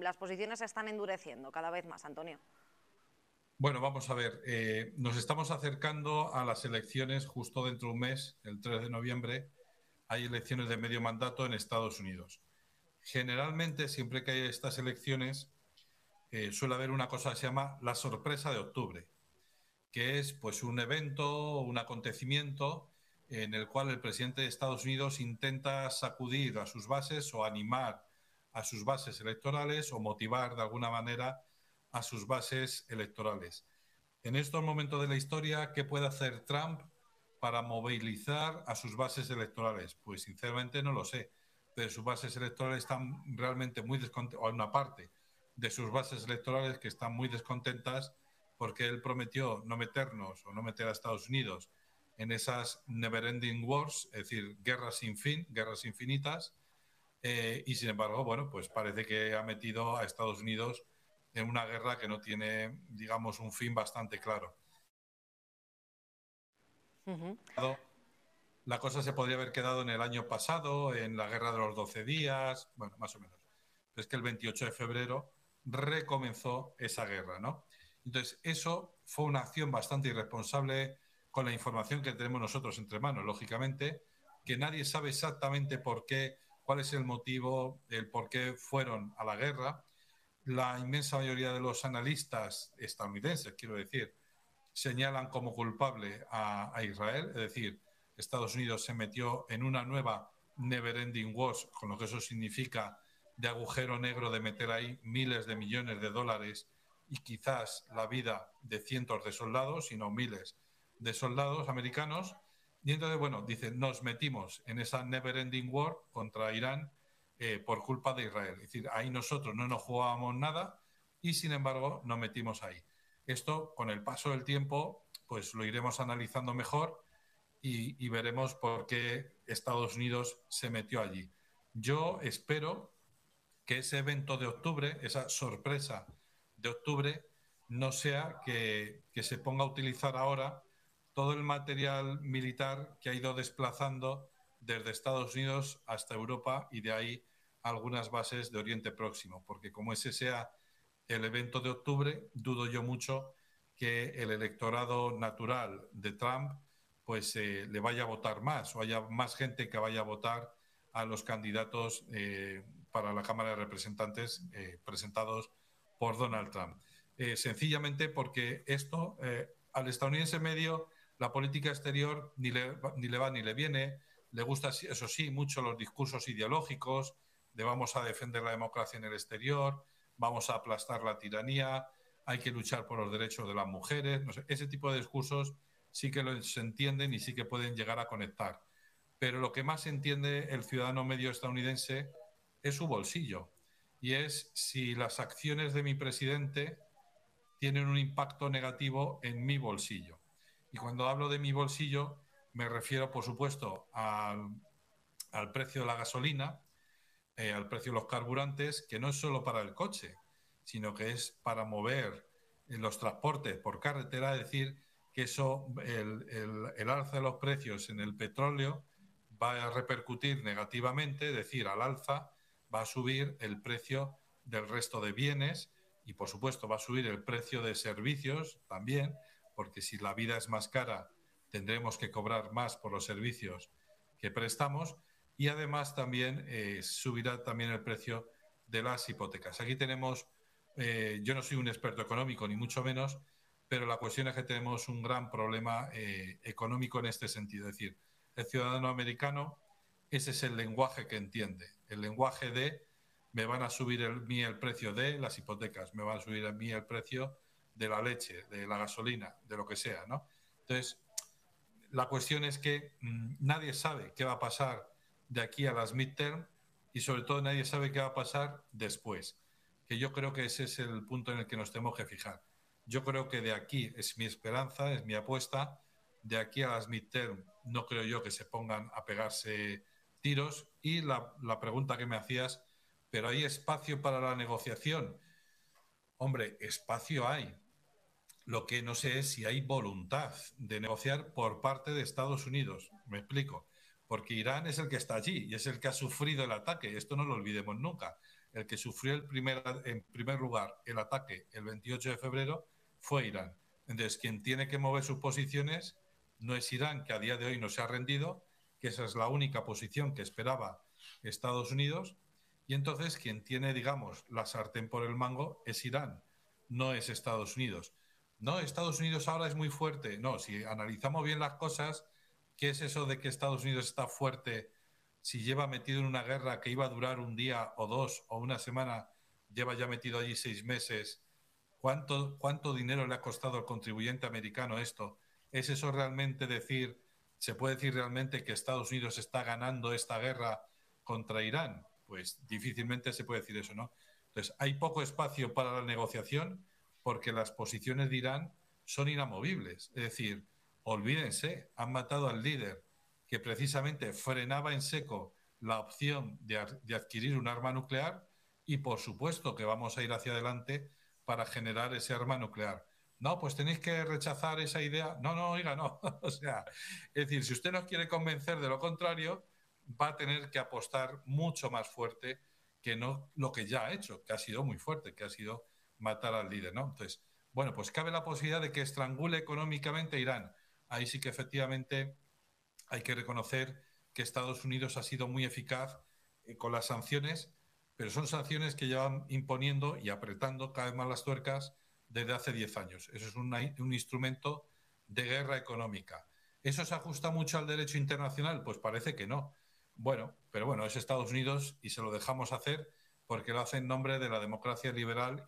las posiciones se están endureciendo cada vez más, Antonio. Bueno, vamos a ver, nos estamos acercando a las elecciones justo dentro de un mes, el 3 de noviembre, hay elecciones de medio mandato en Estados Unidos. Generalmente, siempre que hay estas elecciones, suele haber una cosa que se llama la sorpresa de octubre, que es pues un evento, un acontecimiento en el cual el presidente de Estados Unidos intenta sacudir a sus bases o animar a sus bases electorales o motivar de alguna manera a sus bases electorales. En estos momentos de la historia, ¿qué puede hacer Trump para movilizar a sus bases electorales? Pues sinceramente no lo sé, pero sus bases electorales están realmente muy descontentas, o hay una parte de sus bases electorales que están muy descontentas porque él prometió no meternos o no meter a Estados Unidos en esas never-ending wars, es decir, guerras sin fin, guerras infinitas, y sin embargo, bueno, pues parece que ha metido a Estados Unidos en una guerra que no tiene, digamos, un fin bastante claro. Uh-huh. La cosa se podría haber quedado en el año pasado, en la guerra de los 12 días, bueno, más o menos. Pero es que el 28 de febrero recomenzó esa guerra, ¿no? Entonces, eso fue una acción bastante irresponsable con la información que tenemos nosotros entre manos, lógicamente, que nadie sabe exactamente por qué, cuál es el motivo, el por qué fueron a la guerra. La inmensa mayoría de los analistas estadounidenses, quiero decir, señalan como culpable a Israel, es decir, Estados Unidos se metió en una nueva never-ending wars, con lo que eso significa de agujero negro de meter ahí miles de millones de dólares y quizás la vida de cientos de soldados, sino miles de soldados americanos. Y entonces, bueno, dicen, nos metimos en esa never-ending war contra Irán por culpa de Israel. Es decir, ahí nosotros no nos jugábamos nada y, sin embargo, nos metimos ahí. Esto, con el paso del tiempo, pues lo iremos analizando mejor y veremos por qué Estados Unidos se metió allí. Yo espero que ese evento de octubre, esa sorpresa de octubre, no sea que se ponga a utilizar ahora todo el material militar que ha ido desplazando desde Estados Unidos hasta Europa y de ahí algunas bases de Oriente Próximo, porque como ese sea el evento de octubre, dudo yo mucho que el electorado natural de Trump pues le vaya a votar más o haya más gente que vaya a votar a los candidatos para la Cámara de Representantes presentados por Donald Trump. Sencillamente porque esto al estadounidense medio la política exterior ni le va ni le viene, le gusta eso sí mucho los discursos ideológicos de vamos a defender la democracia en el exterior, vamos a aplastar la tiranía, hay que luchar por los derechos de las mujeres, no sé, ese tipo de discursos sí que se entienden y sí que pueden llegar a conectar. Pero lo que más entiende el ciudadano medio estadounidense es su bolsillo y es si las acciones de mi presidente tienen un impacto negativo en mi bolsillo. Y cuando hablo de mi bolsillo me refiero, por supuesto, al precio de la gasolina, al precio de los carburantes, que no es solo para el coche, sino que es para mover los transportes por carretera, es decir, que eso, el alza de los precios en el petróleo va a repercutir negativamente, es decir, al alza va a subir el precio del resto de bienes y, por supuesto, va a subir el precio de servicios también, porque si la vida es más cara, tendremos que cobrar más por los servicios que prestamos y además también subirá también el precio de las hipotecas. Aquí tenemos, yo no soy un experto económico ni mucho menos, pero la cuestión es que tenemos un gran problema económico en este sentido. Es decir, el ciudadano americano, ese es el lenguaje que entiende, el lenguaje de me van a subir el precio de las hipotecas, me van a subir a mí el precio de la leche, de la gasolina, de lo que sea, ¿no? Entonces, la cuestión es que nadie sabe qué va a pasar de aquí a las midterm y sobre todo nadie sabe qué va a pasar después. Que yo creo que ese es el punto en el que nos tenemos que fijar. Yo creo que de aquí es mi esperanza, es mi apuesta. De aquí a las midterm no creo yo que se pongan a pegarse tiros. Y la pregunta que me hacías, ¿pero hay espacio para la negociación? Hombre, espacio hay. Lo que no sé es si hay voluntad de negociar por parte de Estados Unidos. Me explico. Porque Irán es el que está allí y es el que ha sufrido el ataque. Esto no lo olvidemos nunca. el que sufrió en primer lugar el ataque el 28 de febrero fue Irán. Entonces, quien tiene que mover sus posiciones no es Irán, que a día de hoy no se ha rendido, que esa es la única posición que esperaba Estados Unidos, y entonces quien tiene, digamos, la sartén por el mango es Irán, no es Estados Unidos. No, Estados Unidos ahora es muy fuerte. No, si analizamos bien las cosas, ¿qué es eso de que Estados Unidos está fuerte si lleva metido en una guerra que iba a durar un día o dos o una semana, lleva ya metido allí 6 meses? ¿Cuánto dinero le ha costado al contribuyente americano esto? ¿Es eso realmente decir, se puede decir realmente que Estados Unidos está ganando esta guerra contra Irán? Pues difícilmente se puede decir eso, ¿no? Entonces, hay poco espacio para la negociación porque las posiciones de Irán son inamovibles. Es decir, olvídense, han matado al líder que precisamente frenaba en seco la opción de adquirir un arma nuclear y por supuesto que vamos a ir hacia adelante para generar ese arma nuclear. No, pues tenéis que rechazar esa idea. No, no, oiga, no. O sea, es decir, si usted nos quiere convencer de lo contrario, va a tener que apostar mucho más fuerte que no lo que ya ha hecho, que ha sido muy fuerte, que ha sido matar al líder, ¿no? Entonces, bueno, pues cabe la posibilidad de que estrangule económicamente a Irán. Ahí sí que efectivamente hay que reconocer que Estados Unidos ha sido muy eficaz con las sanciones, pero son sanciones que llevan imponiendo y apretando cada vez más las tuercas desde hace 10 años. Eso es un instrumento de guerra económica. ¿Eso se ajusta mucho al derecho internacional? Pues parece que no. Bueno, pero bueno, es Estados Unidos y se lo dejamos hacer porque lo hace en nombre de la democracia liberal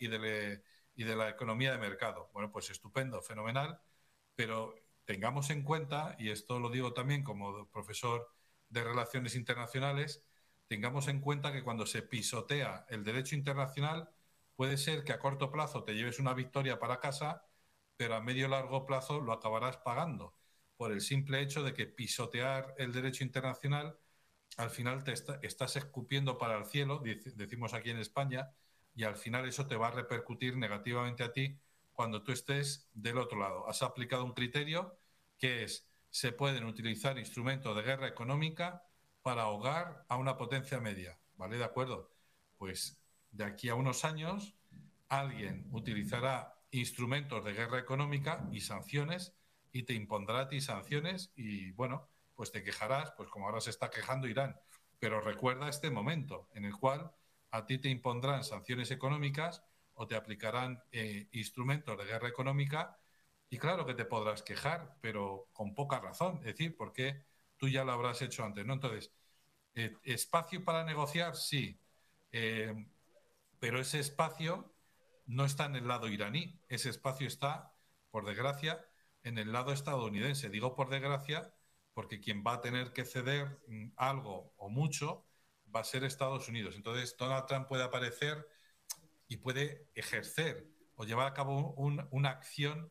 y de la economía de mercado. Bueno, pues estupendo, fenomenal, pero tengamos en cuenta, y esto lo digo también como profesor de Relaciones Internacionales, tengamos en cuenta que cuando se pisotea el derecho internacional, puede ser que a corto plazo te lleves una victoria para casa, pero a medio y largo plazo lo acabarás pagando por el simple hecho de que pisotear el derecho internacional al final estás escupiendo para el cielo, decimos aquí en España, y al final eso te va a repercutir negativamente a ti cuando tú estés del otro lado. Has aplicado un criterio que es, se pueden utilizar instrumentos de guerra económica para ahogar a una potencia media, ¿vale? De acuerdo. Pues de aquí a unos años alguien utilizará instrumentos de guerra económica y sanciones y te impondrá a ti sanciones y, bueno, pues te quejarás, pues como ahora se está quejando Irán. Pero recuerda este momento en el cual a ti te impondrán sanciones económicas o te aplicarán instrumentos de guerra económica y claro que te podrás quejar, pero con poca razón, es decir, porque tú ya lo habrás hecho antes, ¿no? Entonces, espacio para negociar, sí, eh, pero ese espacio no está en el lado iraní, ese espacio está, por desgracia, en el lado estadounidense. Digo por desgracia porque quien va a tener que ceder algo o mucho va a ser Estados Unidos. Entonces, Donald Trump puede aparecer y puede ejercer o llevar a cabo una acción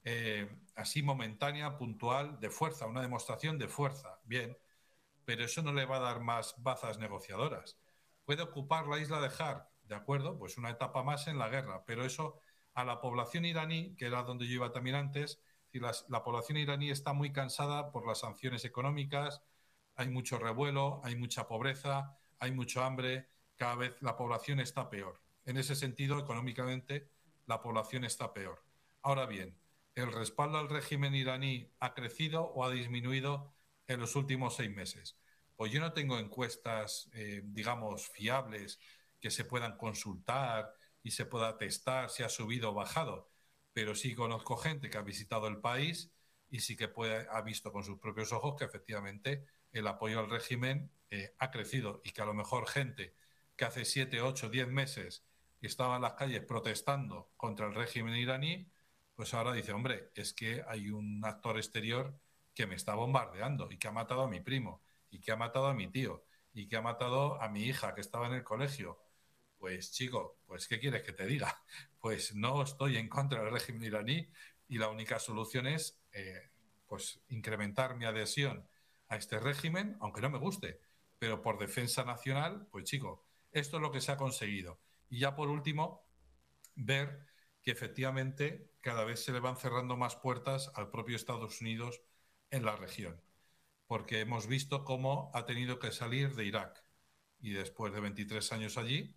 así momentánea, puntual, de fuerza, una demostración de fuerza. Bien, pero eso no le va a dar más bazas negociadoras. Puede ocupar la isla de Har, ¿de acuerdo? Pues una etapa más en la guerra, pero eso a la población iraní, que era donde yo iba también antes, si la población iraní está muy cansada por las sanciones económicas, hay mucho revuelo, hay mucha pobreza, hay mucho hambre, cada vez la población está peor. En ese sentido, económicamente, la población está peor. Ahora bien, ¿el respaldo al régimen iraní ha crecido o ha disminuido en los últimos 6 meses? Pues yo no tengo encuestas, digamos, fiables que se puedan consultar y se pueda testar si ha subido o bajado, pero sí conozco gente que ha visitado el país y sí que ha visto con sus propios ojos que efectivamente el apoyo al régimen ha crecido y que a lo mejor gente que hace 7, 8, 10 meses estaba en las calles protestando contra el régimen iraní, pues ahora dice, hombre, es que hay un actor exterior que me está bombardeando y que ha matado a mi primo y que ha matado a mi tío y que ha matado a mi hija que estaba en el colegio. Pues chico, pues ¿qué quieres que te diga? Pues no estoy en contra del régimen iraní y la única solución es pues incrementar mi adhesión a este régimen, aunque no me guste, pero por defensa nacional, pues chico, esto es lo que se ha conseguido. Y ya por último, ver que efectivamente cada vez se le van cerrando más puertas al propio Estados Unidos en la región, porque hemos visto cómo ha tenido que salir de Irak y después de 23 años allí,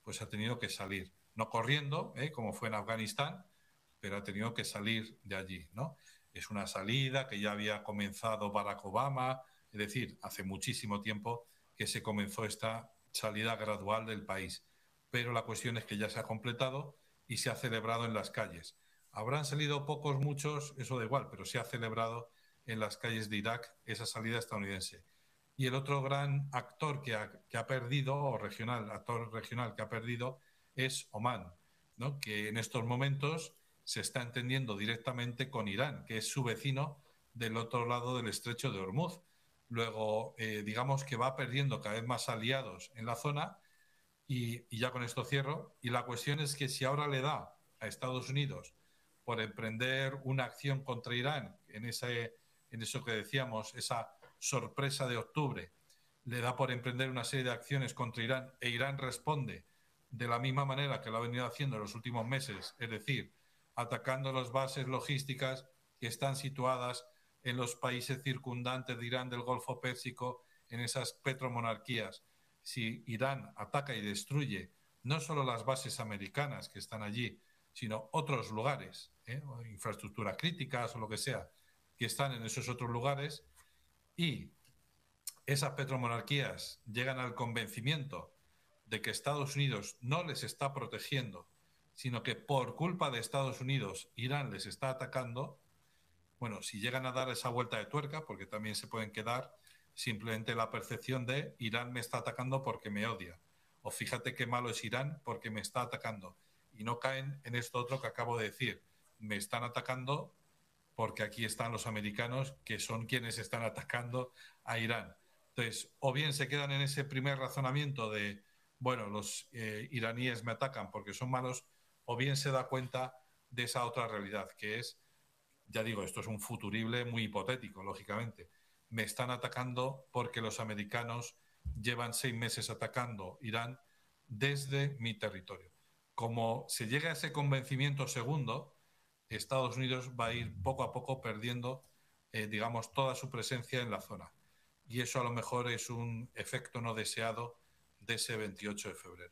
pues ha tenido que salir. No corriendo, como fue en Afganistán, pero ha tenido que salir de allí, ¿no? Es una salida que ya había comenzado Barack Obama, es decir, hace muchísimo tiempo que se comenzó esta salida gradual del país. Pero la cuestión es que ya se ha completado y se ha celebrado en las calles. Habrán salido pocos, muchos, eso da igual, pero se ha celebrado en las calles de Irak esa salida estadounidense. Y el otro gran actor que ha perdido, o actor regional que ha perdido, es Omán, ¿no? Que en estos momentos se está entendiendo directamente con Irán, que es su vecino del otro lado del estrecho de Hormuz. Luego, digamos que va perdiendo cada vez más aliados en la zona y ya con esto cierro. Y la cuestión es que si ahora le da a Estados Unidos por emprender una acción contra Irán, en eso que decíamos, esa sorpresa de octubre, le da por emprender una serie de acciones contra Irán e Irán responde de la misma manera que lo ha venido haciendo en los últimos meses, es decir, atacando las bases logísticas que están situadas en los países circundantes de Irán, del Golfo Pérsico, en esas petromonarquías. Si Irán ataca y destruye no solo las bases americanas que están allí, sino otros lugares, o infraestructuras críticas o lo que sea, que están en esos otros lugares, y esas petromonarquías llegan al convencimiento de que Estados Unidos no les está protegiendo, sino que por culpa de Estados Unidos Irán les está atacando, bueno, si llegan a dar esa vuelta de tuerca, porque también se pueden quedar simplemente la percepción de Irán me está atacando porque me odia, o fíjate qué malo es Irán porque me está atacando, y no caen en esto otro que acabo de decir, me están atacando porque aquí están los americanos que son quienes están atacando a Irán. Entonces, o bien se quedan en ese primer razonamiento de, bueno, los iraníes me atacan porque son malos, o bien se da cuenta de esa otra realidad, que es, ya digo, esto es un futurible muy hipotético, lógicamente. Me están atacando porque los americanos llevan 6 meses atacando Irán desde mi territorio. Como se llega a ese convencimiento segundo, Estados Unidos va a ir poco a poco perdiendo, digamos, toda su presencia en la zona. Y eso a lo mejor es un efecto no deseado de ese 28 de febrero.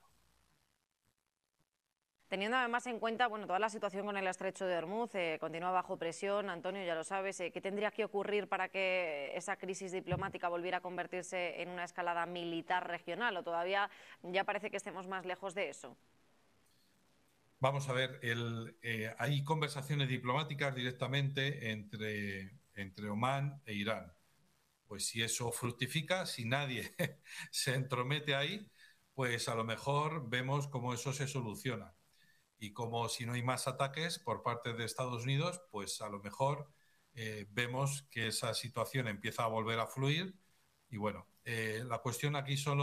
Teniendo además en cuenta, bueno, toda la situación con el estrecho de Hormuz, continúa bajo presión, Antonio, ya lo sabes, ¿qué tendría que ocurrir para que esa crisis diplomática volviera a convertirse en una escalada militar regional? ¿O todavía ya parece que estemos más lejos de eso? Vamos a ver, hay conversaciones diplomáticas directamente entre Omán e Irán. Pues si eso fructifica, si nadie se entromete ahí, pues a lo mejor vemos cómo eso se soluciona. Y como si no hay más ataques por parte de Estados Unidos, pues a lo mejor vemos que esa situación empieza a volver a fluir. Y bueno, la cuestión aquí son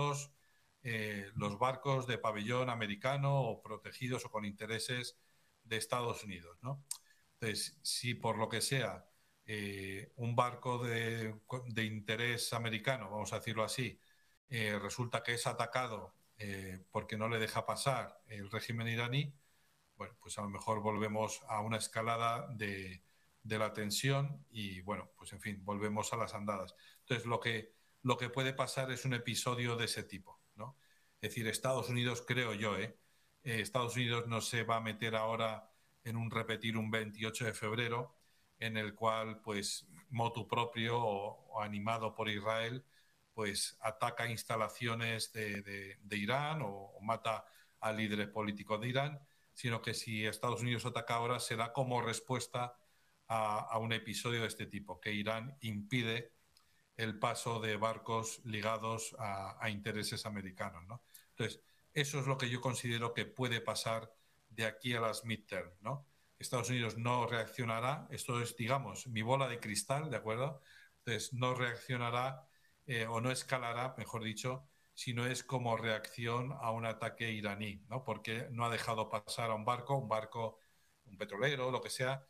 los barcos de pabellón americano o protegidos o con intereses de Estados Unidos, ¿no? Entonces, si por lo que sea un barco de interés americano, vamos a decirlo así, resulta que es atacado porque no le deja pasar el régimen iraní, bueno, pues a lo mejor volvemos a una escalada de la tensión y, bueno, pues en fin, volvemos a las andadas. Entonces, lo que puede pasar es un episodio de ese tipo, ¿no? Es decir, Estados Unidos, creo yo, Estados Unidos no se va a meter ahora en repetir un 28 de febrero en el cual, pues, motu propio o animado por Israel, pues ataca instalaciones de Irán o mata a líderes políticos de Irán, sino que si Estados Unidos ataca ahora será como respuesta a un episodio de este tipo, que Irán impide el paso de barcos ligados a intereses americanos, ¿no? Entonces, eso es lo que yo considero que puede pasar de aquí a las midterm, ¿no? Estados Unidos no reaccionará, esto es, digamos, mi bola de cristal, ¿de acuerdo? Entonces, no reaccionará o no escalará, mejor dicho, sino es como reacción a un ataque iraní, ¿no? Porque no ha dejado pasar a un barco, un petrolero, lo que sea,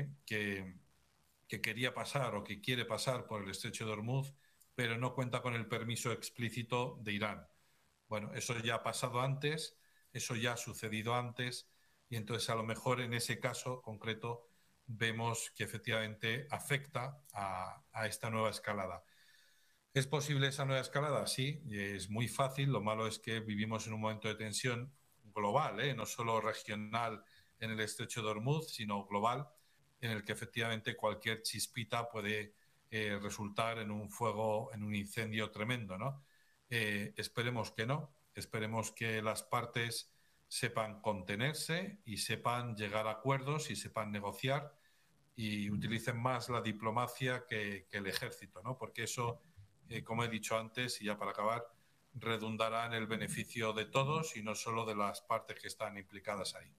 que quería pasar o que quiere pasar por el estrecho de Hormuz, pero no cuenta con el permiso explícito de Irán. Bueno, eso ya ha pasado antes, eso ya ha sucedido antes, y entonces a lo mejor en ese caso concreto vemos que efectivamente afecta a esta nueva escalada. ¿Es posible esa nueva escalada? Sí, es muy fácil. Lo malo es que vivimos en un momento de tensión global, no solo regional en el estrecho de Hormuz, sino global, en el que efectivamente cualquier chispita puede resultar en un fuego, en un incendio tremendo, ¿no? Esperemos que no, esperemos que las partes sepan contenerse y sepan llegar a acuerdos y sepan negociar y utilicen más la diplomacia que el ejército, ¿no? Porque eso, como he dicho antes, y ya para acabar, redundará en el beneficio de todos y no solo de las partes que están implicadas ahí.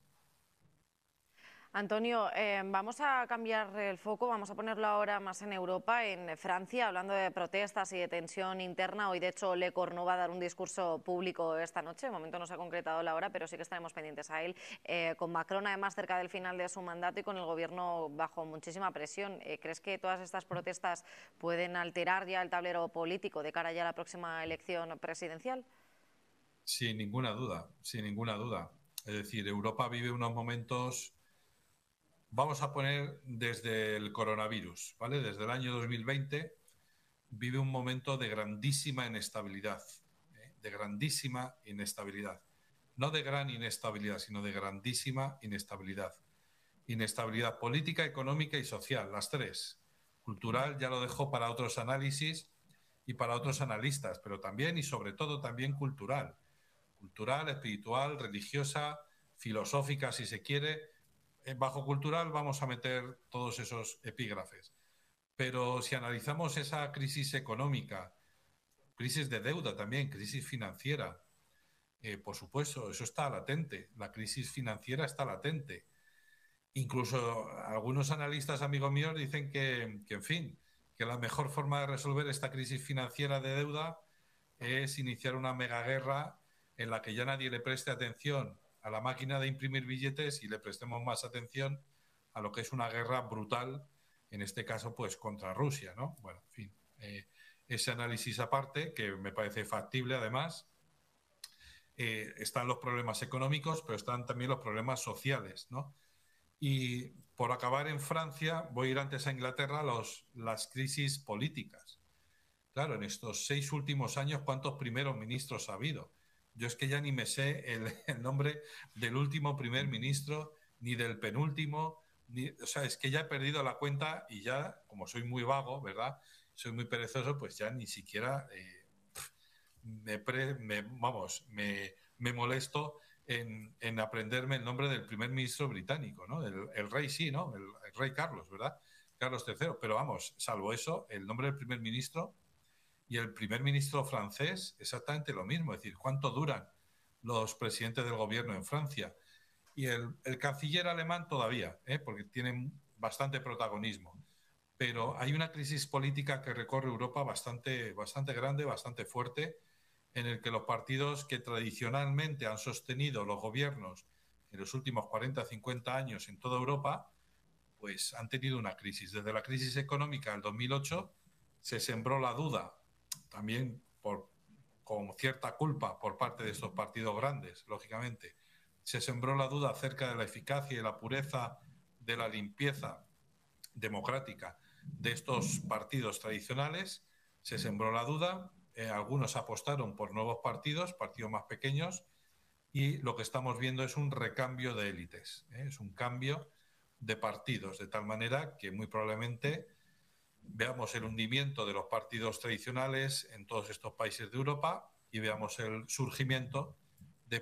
Antonio, vamos a cambiar el foco, vamos a ponerlo ahora más en Europa, en Francia, hablando de protestas y de tensión interna. Hoy, de hecho, Le Cornu va a dar un discurso público esta noche. De momento no se ha concretado la hora, pero sí que estaremos pendientes a él. Con Macron, además, cerca del final de su mandato y con el gobierno bajo muchísima presión. ¿Crees que todas estas protestas pueden alterar ya el tablero político de cara ya a la próxima elección presidencial? Sin ninguna duda, sin ninguna duda. Es decir, Europa vive unos momentos. Vamos a poner desde el coronavirus, ¿vale? Desde el año 2020 vive un momento de grandísima inestabilidad, de grandísima inestabilidad. No de gran inestabilidad, sino de grandísima inestabilidad. Inestabilidad política, económica y social, las tres. Cultural ya lo dejo para otros análisis y para otros analistas, pero también y sobre todo también cultural. Cultural, espiritual, religiosa, filosófica, si se quiere. Bajo cultural vamos a meter todos esos epígrafes. Pero si analizamos esa crisis económica, crisis de deuda también, crisis financiera, por supuesto, eso está latente. La crisis financiera está latente. Incluso algunos analistas amigos míos dicen en fin, que la mejor forma de resolver esta crisis financiera de deuda es iniciar una megaguerra en la que ya nadie le preste atención a la máquina de imprimir billetes y le prestemos más atención a lo que es una guerra brutal, en este caso, pues contra Rusia, ¿no? Bueno, en fin, ese análisis aparte, que me parece factible además, están los problemas económicos, pero están también los problemas sociales, ¿no? Y por acabar en Francia, voy a ir antes a Inglaterra, las crisis políticas. Claro, en estos 6 últimos años, ¿cuántos primeros ministros ha habido? Yo es que ya ni me sé el nombre del último primer ministro, ni del penúltimo, o sea, es que ya he perdido la cuenta y ya, como soy muy vago, ¿verdad? Soy muy perezoso, pues ya ni siquiera me molesto en aprenderme el nombre del primer ministro británico, ¿no? El rey sí, ¿no? El rey Carlos, ¿verdad? Carlos III. Pero vamos, salvo eso, el nombre del primer ministro y el primer ministro francés, exactamente lo mismo. Es decir, ¿cuánto duran los presidentes del gobierno en Francia? Y el canciller alemán todavía, porque tienen bastante protagonismo. Pero hay una crisis política que recorre Europa bastante grande, bastante fuerte, en el que los partidos que tradicionalmente han sostenido los gobiernos en los últimos 40, 50 años en toda Europa, pues han tenido una crisis. Desde la crisis económica del 2008 se sembró la duda, también con cierta culpa por parte de estos partidos grandes, lógicamente. Se sembró la duda acerca de la eficacia y la pureza de la limpieza democrática de estos partidos tradicionales. Se sembró la duda, algunos apostaron por nuevos partidos más pequeños, y lo que estamos viendo es un recambio de élites, es un cambio de partidos, de tal manera que muy probablemente veamos el hundimiento de los partidos tradicionales en todos estos países de Europa y veamos el surgimiento de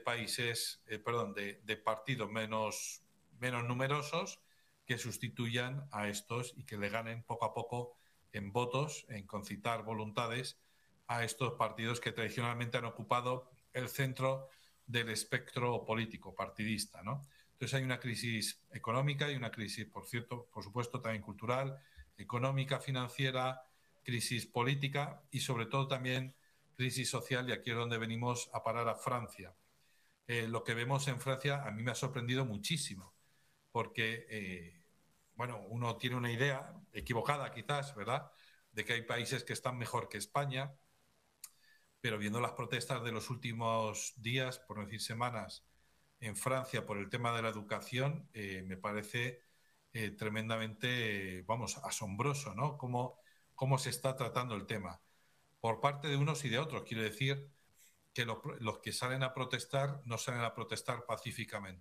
de partidos menos numerosos que sustituyan a estos y que le ganen poco a poco en votos, en concitar voluntades a estos partidos que tradicionalmente han ocupado el centro del espectro político partidista, ¿no? Entonces hay una crisis económica y una crisis, por cierto, por supuesto, también cultural, económica, financiera, crisis política y sobre todo también crisis social, y aquí es donde venimos a parar a Francia. Lo que vemos en Francia a mí me ha sorprendido muchísimo, porque, bueno, uno tiene una idea equivocada quizás, ¿verdad?, de que hay países que están mejor que España, pero viendo las protestas de los últimos días, por no decir semanas, en Francia por el tema de la educación, me parece tremendamente, vamos, asombroso, ¿no? Cómo se está tratando el tema por parte de unos y de otros. Quiero decir, que los que salen a protestar no salen a protestar pacíficamente.